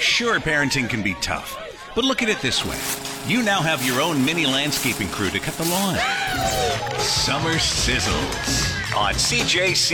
Sure, parenting can be tough, but look at it this way. You now have your own mini landscaping crew to cut the lawn. Summer Sizzles on CJC.